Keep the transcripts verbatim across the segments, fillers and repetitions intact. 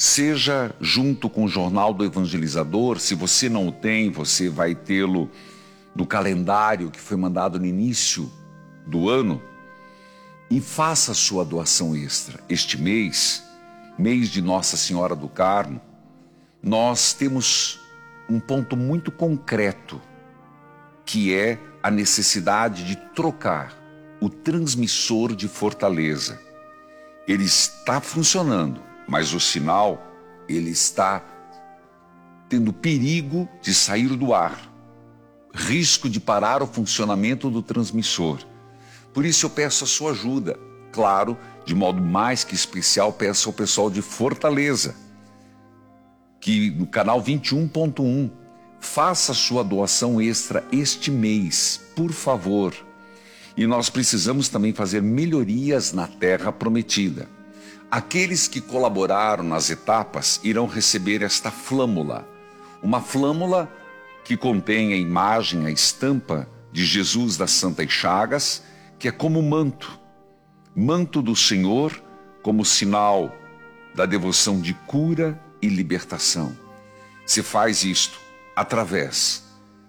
seja junto com o Jornal do Evangelizador. Se você não o tem, você vai tê-lo no calendário que foi mandado no início do ano. E faça a sua doação extra. Este mês, mês de Nossa Senhora do Carmo, nós temos um ponto muito concreto, que é a necessidade de trocar o transmissor de Fortaleza. Ele está funcionando, mas o sinal, ele está tendo perigo de sair do ar, risco de parar o funcionamento do transmissor. Por isso eu peço a sua ajuda. Claro, de modo mais que especial, peço ao pessoal de Fortaleza, que no canal vinte e um ponto um, faça a sua doação extra este mês, por favor. E nós precisamos também fazer melhorias na Terra Prometida. Aqueles que colaboraram nas etapas irão receber esta flâmula. Uma flâmula que contém a imagem, a estampa de Jesus das Santas Chagas, que é como manto. Manto do Senhor como sinal da devoção de cura e libertação. Se faz isto através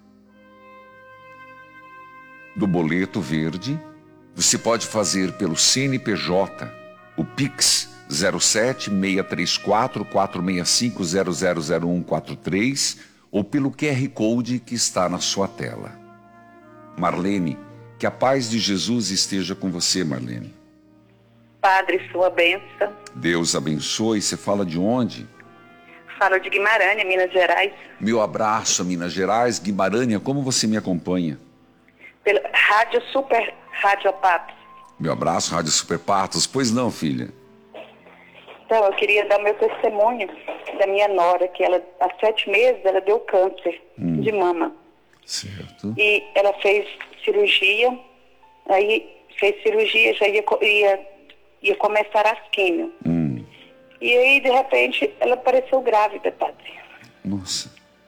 do boleto verde. Você pode fazer pelo C N P J, o Pix zero sete seis três quatro quatro seis cinco zero zero zero um quatro três, ou pelo Q R Code que está na sua tela. Marlene, que a paz de Jesus esteja com você, Marlene. Padre, sua bênção. Deus abençoe. Você fala de onde? Falo de Guimarães, Minas Gerais. Meu abraço a Minas Gerais. Guimarães, como você me acompanha? Pela Rádio Super Rádio Patos. Meu abraço, Rádio Super Patos. Pois não, filha? Então, eu queria dar meu testemunho da minha nora, que ela, há sete meses, ela deu câncer hum. de mama. Certo. E ela fez cirurgia, aí fez cirurgia, já ia, ia, ia começar as químio. Hum. E aí, de repente, ela apareceu grávida, padre. Nossa.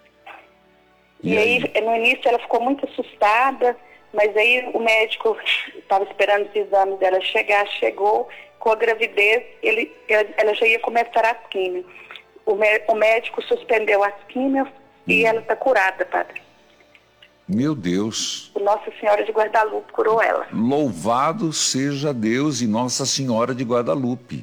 E, e aí, aí, no início, ela ficou muito assustada, mas aí o médico estava esperando os exames dela chegar, chegou, com a gravidez, ele, ela já ia começar as químios. O, o médico suspendeu as químios hum. e ela está curada, padre. Meu Deus. Nossa Senhora de Guadalupe curou ela. Louvado seja Deus e Nossa Senhora de Guadalupe.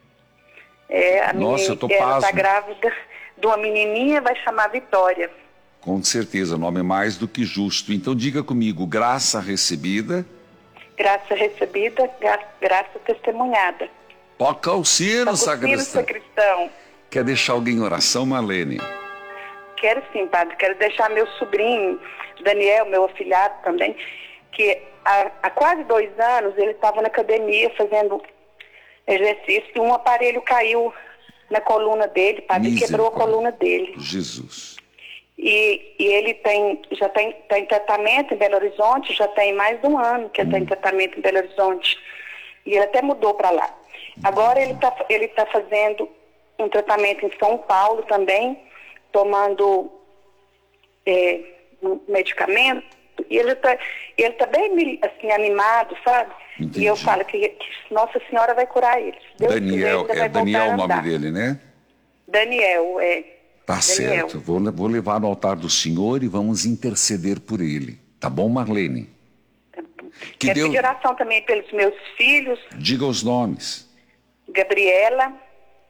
É, a Nossa, menina, eu tô ela está pasmo. grávida de uma menininha, vai chamar Vitória. Com certeza, o nome é mais do que justo. Então diga comigo, graça recebida. Graça recebida, gra graça testemunhada. Toca o sino, sacristão. sacristão. Quer deixar alguém em oração, Marlene? Quero sim, padre. Quero deixar meu sobrinho, Daniel, meu afilhado também, que há, há quase dois anos ele estava na academia fazendo exercício e um aparelho caiu na coluna dele, padre, e quebrou a coluna dele. Jesus. E, e ele tem, já tem, tem tratamento em Belo Horizonte, já tem mais de um ano que ele está em tratamento em Belo Horizonte. E ele até mudou para lá. Agora ele está ele tá fazendo um tratamento em São Paulo também, tomando é, um medicamento. E ele está ele tá bem assim, animado, sabe? Entendi. E eu falo que, que Nossa Senhora vai curar ele. Deus Daniel, quiser, ele é Daniel o nome dele, né? Daniel, é. Tá Daniel. certo, vou, vou levar no altar do Senhor e vamos interceder por ele. Tá bom, Marlene? Tá bom. Que Quero Deus... pedir oração também pelos meus filhos. Diga os nomes. Gabriela,